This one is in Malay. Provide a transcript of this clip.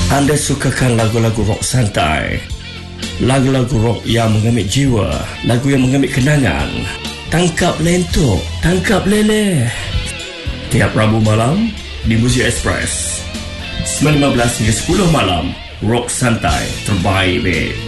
Anda sukakan lagu-lagu rock santai, lagu-lagu rock yang mengambil jiwa, lagu yang mengambil kenangan. Tangkap lentok, tangkap leleh. Tiap Rabu malam di Muzik Express 9.15 hingga 10 malam. Rock santai terbaik, babe.